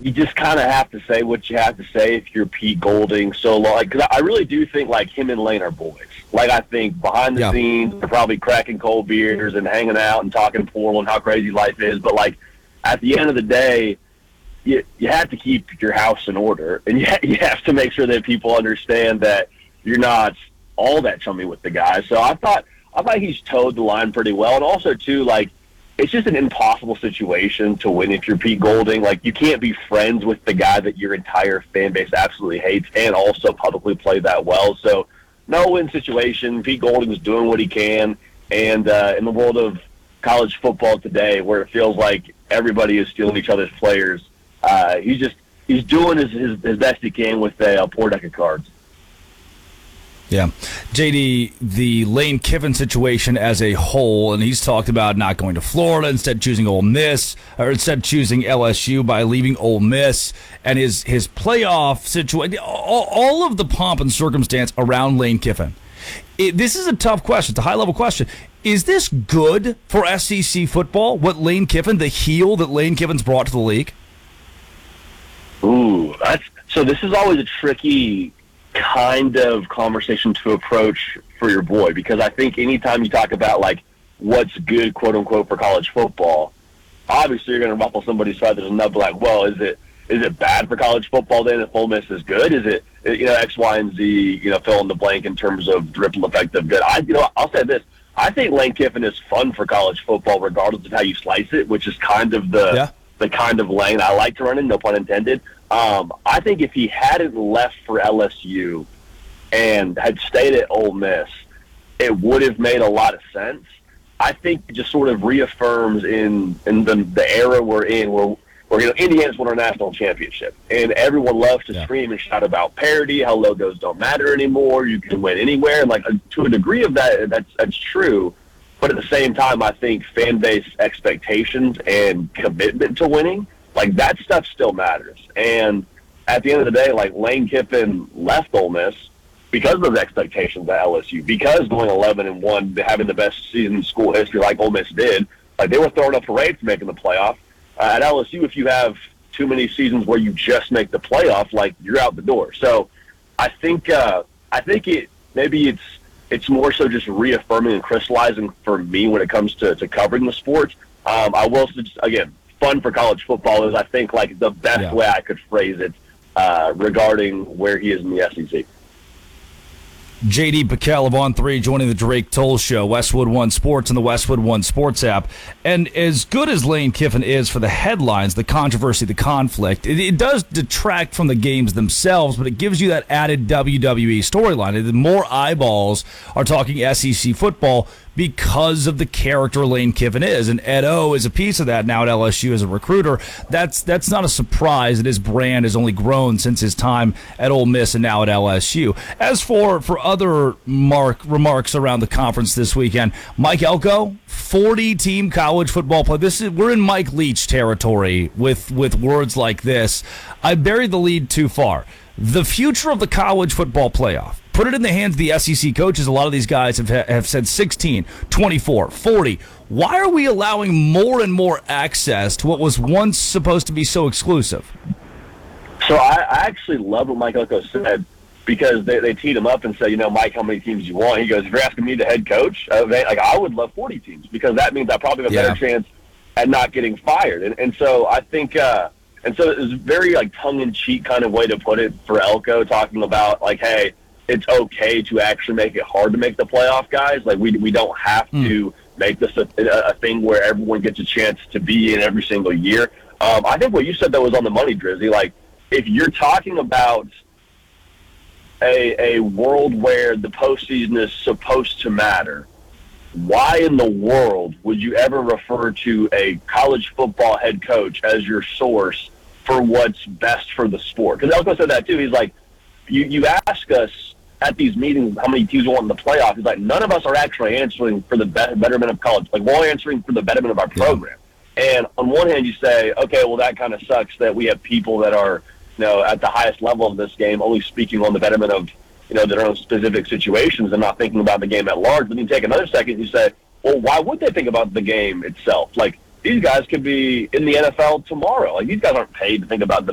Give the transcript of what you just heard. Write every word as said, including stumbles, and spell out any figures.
you just kind of have to say what you have to say if you're Pete Golding so long. Because I really do think, like, him and Lane are boys. Like, I think behind the yeah. scenes, they're probably cracking cold beers and hanging out and talking pool and how crazy life is. But, like, at the end of the day, you, you have to keep your house in order. And you, you have to make sure that people understand that you're not all that chummy with the guy. So I thought, I thought he's towed the line pretty well. And also, too, like, it's just an impossible situation to win if you're Pete Golding. Like, you can't be friends with the guy that your entire fan base absolutely hates and also publicly play that well. So, no-win situation. Pete Golding is doing what he can. And uh, in the world of college football today, where it feels like everybody is stealing each other's players, uh, he's just he's doing his, his, his best he can with a, a poor deck of cards. Yeah. J D, the Lane Kiffin situation as a whole, and he's talked about not going to Florida, instead choosing Ole Miss, or instead choosing L S U by leaving Ole Miss, and his, his playoff situation, all, all of the pomp and circumstance around Lane Kiffin. It, this is a tough question. It's a high-level question. Is this good for S E C football, what Lane Kiffin, the heel that Lane Kiffin's brought to the league? Ooh, that's, so this is always a tricky kind of conversation to approach for your boy, because I think anytime you talk about, like, what's good, quote unquote, for college football, obviously you're going to ruffle somebody's feathers and they'll be like, well, is it is it bad for college football then if Ole Miss is good? Is it, you know, X, Y, and Z, you know, fill in the blank in terms of ripple effect of good? I, you know, I'll say this. I think Lane Kiffin is fun for college football regardless of how you slice it, which is kind of the yeah. the kind of lane I like to run in, no pun intended. Um, I think if he hadn't left for L S U and had stayed at Ole Miss, it would have made a lot of sense. I think it just sort of reaffirms in, in the, the era we're in where, where you know, Indiana's won our national championship, and everyone loves to yeah. scream and shout about parity, how logos don't matter anymore, you can win anywhere. And like, to a degree of that, that's, that's true. But at the same time, I think fan base expectations and commitment to winning, like, that stuff still matters. And at the end of the day, like, Lane Kiffin left Ole Miss because of those expectations at L S U, because going eleven and one, having the best season in school history like Ole Miss did, like, they were throwing a parade for making the playoff. Uh, at L S U, if you have too many seasons where you just make the playoff, like, you're out the door. So I think uh, I think it maybe it's it's more so just reaffirming and crystallizing for me when it comes to, to covering the sport. Um, I will just, again, fun for college football is, I think, like, the best yeah. way I could phrase it uh, regarding where he is in the S E C. J D Piquel of On three joining the Drake Toll Show, Westwood One Sports and the Westwood One Sports app. And as good as Lane Kiffin is for the headlines, the controversy, the conflict, it, it does detract from the games themselves, but it gives you that added W W E storyline. The more eyeballs are talking S E C football because of the character Lane Kiffin is. And Ed O is a piece of that now at L S U as a recruiter. That's that's not a surprise that his brand has only grown since his time at Ole Miss and now at L S U. As for, for other mark, remarks around the conference this weekend, Mike Elko, forty-team college football play. This is, we're in Mike Leach territory with, with words like this. I buried the lead too far. The future of the college football playoff, put it in the hands of the S E C coaches. A lot of these guys have have said sixteen, twenty-four, forty. Why are we allowing more and more access to what was once supposed to be so exclusive? So I, I actually love what Mike Elko said, because they, they teed him up and said, you know, Mike, how many teams do you want? He goes, if you're asking me, the head coach, uh, they, like, I would love forty teams, because that means I probably have a yeah. better chance at not getting fired. And, and so I think uh, – and so it was a very, like, tongue-in-cheek kind of way to put it for Elko, talking about, like, hey, it's okay to actually make it hard to make the playoff, guys. Like, we we don't have mm. to make this a, a thing where everyone gets a chance to be in every single year. Um, I think what you said, though, was on the money, Drizzy. Like, if you're talking about a, a world where the postseason is supposed to matter, why in the world would you ever refer to a college football head coach as your source for what's best for the sport? Because Elko said that, too. He's like, you, you ask us at these meetings how many teams we want in the playoff. He's like, none of us are actually answering for the betterment of college. Like, we're all answering for the betterment of our program. Yeah. And on one hand, you say, okay, well, that kind of sucks that we have people that are, you know, at the highest level of this game only speaking on the betterment of, you know, their own specific situations and not thinking about the game at large. But then you take another second and you say, well, why would they think about the game itself? Like, these guys could be in the N F L tomorrow. Like, these guys aren't paid to think about the